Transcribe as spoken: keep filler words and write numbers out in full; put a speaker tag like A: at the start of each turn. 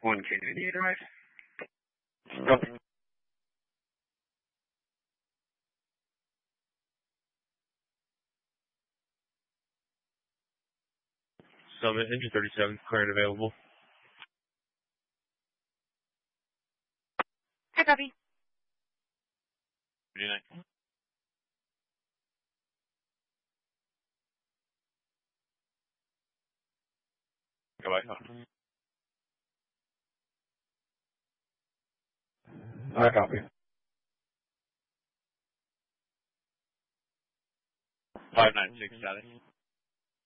A: One Kennedy Drive.
B: Copy.
C: Summit, engine thirty-seven, current available.
D: Hi, copy.
B: thirty-nine. Goodbye.
A: I copy.
B: five nine six, got it.